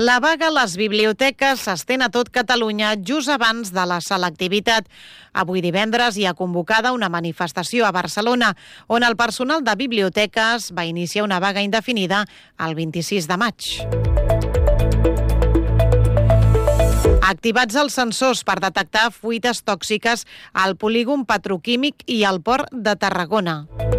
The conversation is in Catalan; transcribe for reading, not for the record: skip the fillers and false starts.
La vaga a les biblioteques s'estén a tot Catalunya just abans de la selectivitat. Avui divendres hi ha convocada una manifestació a Barcelona, on el personal de biblioteques va iniciar una vaga indefinida el 26 de maig. Activats els sensors per detectar fuites tòxiques al polígon petroquímic i al port de Tarragona.